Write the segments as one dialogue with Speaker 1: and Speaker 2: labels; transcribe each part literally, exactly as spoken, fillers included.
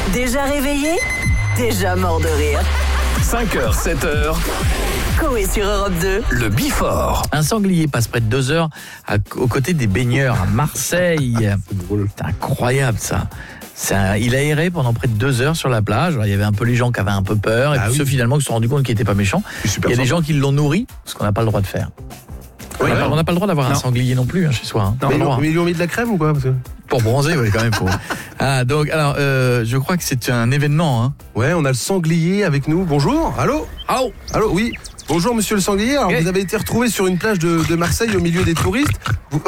Speaker 1: Déjà réveillé? Déjà mort de rire.
Speaker 2: cinq heures, sept heures.
Speaker 1: Coé sur Europe deux.
Speaker 2: Le Before.
Speaker 3: Un sanglier passe près de deux heures à, aux côtés des baigneurs à Marseille. C'est drôle. C'est incroyable ça. Ça, il a erré pendant près de deux heures sur la plage. Alors, il y avait un peu les gens qui avaient un peu peur et
Speaker 4: ah
Speaker 3: puis
Speaker 4: oui.
Speaker 3: ceux finalement qui se sont rendus compte qu'il n'était pas méchant. Il y a des gens qui l'ont nourri, ce qu'on n'a pas le droit de faire.
Speaker 4: Oui,
Speaker 3: on n'a pas le droit d'avoir non. un sanglier non plus hein, chez soi. Hein.
Speaker 4: Non, mais, ils mais ils lui ont mis de la crème ou quoi parce que...
Speaker 3: Pour bronzer, oui, quand même. Pour... Ah, donc, alors, euh, je crois que c'est un événement. Hein.
Speaker 4: Ouais, on a le sanglier avec nous. Bonjour, allô
Speaker 3: Allô
Speaker 4: Allô, oui. Bonjour, monsieur le sanglier. Alors, okay. Vous avez été retrouvé sur une plage de, de Marseille au milieu des touristes. Vous...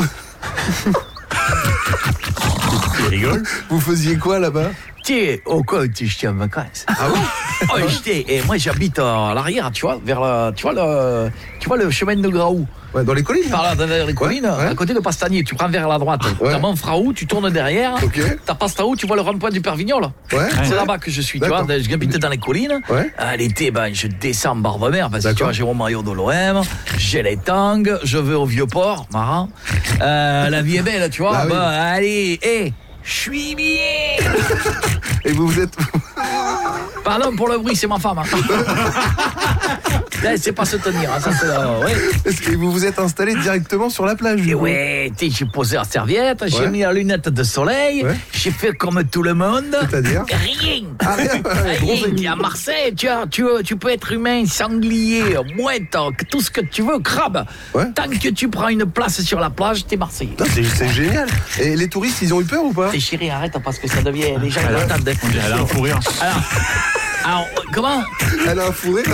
Speaker 3: Tu rigoles?
Speaker 4: Vous faisiez quoi là-bas?
Speaker 3: Tiens, au quoi tu j'étais en vacances.
Speaker 4: Ah oui?
Speaker 3: Oh, j'étais, et moi j'habite à l'arrière, tu vois, vers la, tu vois le, tu vois le chemin de Graou.
Speaker 4: Ouais, dans les collines.
Speaker 3: Par là, dans les collines, ouais, ouais. À côté de Pastanier, tu prends vers la droite. Ouais. T'as Montfraou, tu tournes derrière.
Speaker 4: Okay.
Speaker 3: T'as Pastaou, tu vois le rond-point du Pervignol. Ouais. C'est ouais. là-bas que je suis, tu vois. J'habite dans les collines. Ouais. À l'été, ben, je descends en barre de mer parce que tu vois, j'ai mon maillot de l'O M, j'ai les tangs, je vais au Vieux-Port, marrant. Euh, la vie est belle, tu vois. Ah, bah, oui. Allez, hé, hey, je suis bien.
Speaker 4: Et vous vous êtes...
Speaker 3: Pardon pour le bruit, c'est ma femme. Hein. Là, c'est pas se tenir, hein, ça c'est là, ouais.
Speaker 4: Est-ce que vous vous êtes installé directement sur la plage?
Speaker 3: Et ouais, j'ai posé la serviette, ouais. J'ai mis la lunette de soleil, ouais. J'ai fait comme tout le monde.
Speaker 4: C'est-à-dire?
Speaker 3: Rien.
Speaker 4: Ah, rien.
Speaker 3: Rien. À Marseille, tu, as, tu, tu peux être humain, sanglier, mouette, tout ce que tu veux, crabe. Ouais. Tant que tu prends une place sur la plage, t'es Marseillais.
Speaker 4: C'est, c'est génial. Et les touristes, ils ont eu peur ou pas?
Speaker 3: Et chérie, arrête parce que ça devient... Les gens
Speaker 4: ouais.
Speaker 3: attendent.
Speaker 2: Elle a un fou rire.
Speaker 3: Alors, alors, comment?
Speaker 4: Elle a un fou rire.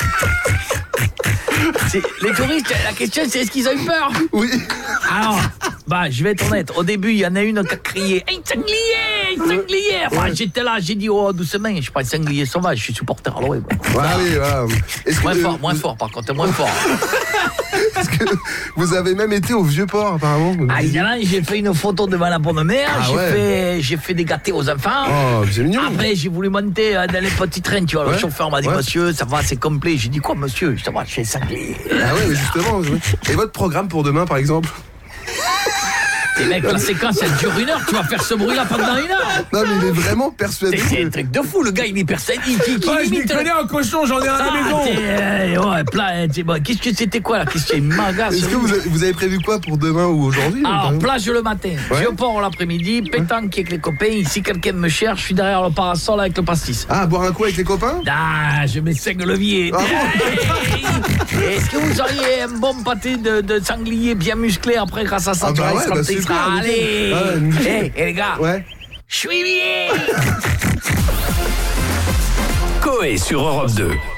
Speaker 3: C'est, les touristes, la question c'est est-ce qu'ils ont eu peur?
Speaker 4: Oui.
Speaker 3: Alors, bah je vais être honnête, au début il y en a une qui a crié hey, sanglier, sanglier. Enfin, ouais. J'étais là, j'ai dit oh doucement, je suis pas un sanglier sauvage, je suis supporter à l'O M.
Speaker 4: Ah oui, voilà. Est-ce
Speaker 3: moins
Speaker 4: que
Speaker 3: fort,
Speaker 4: vous...
Speaker 3: moins fort par contre, moins fort.
Speaker 4: Est-ce que vous avez même été au Vieux-Port apparemment?
Speaker 3: Ah, il y en a, j'ai fait une photo devant la bonne mère, ah, j'ai, ouais. fait, j'ai fait des gâtés aux enfants.
Speaker 4: Oh, c'est mignon.
Speaker 3: Après, j'ai voulu monter dans les petits trains, tu vois. Ouais. Le chauffeur m'a dit, ouais. Monsieur, ça va, c'est complet. J'ai dit, quoi, monsieur? Je te vois, je suis sanglier.
Speaker 4: Ah ouais, mais justement. Et votre programme pour demain, par exemple?
Speaker 3: Et mec, la séquence, elle dure une heure, tu vas faire ce bruit-là pendant une heure.
Speaker 4: Non, mais il est vraiment persuadé.
Speaker 3: C'est, c'est un truc de fou, le gars, il est persuadé. Il, il, il
Speaker 2: ouais, je m'y connais un cochon, j'en ai un à la maison.
Speaker 3: Euh, ouais, plat, bon, qu'est-ce que c'était quoi, là? Qu'est-ce que c'est magasse?
Speaker 4: Est-ce que vous avez, vous avez prévu quoi pour demain ou aujourd'hui?
Speaker 3: Alors, plage le matin, ouais. Vieux-Port l'après-midi, pétanque avec les copains. Ici, quelqu'un me cherche, je suis derrière le parasol avec le pastis.
Speaker 4: Ah, boire un coup avec les copains?
Speaker 3: Ah, je mets cinq leviers. Ah bon. Est-ce que vous auriez un bon pâté de, de sanglier bien musclé après grâce à ça?
Speaker 4: Ah bah ouais, bah super,
Speaker 3: allez.
Speaker 4: Ah,
Speaker 3: hey, hey les gars,
Speaker 4: ouais.
Speaker 3: Je suis bien.
Speaker 2: Coé sur Europe deux.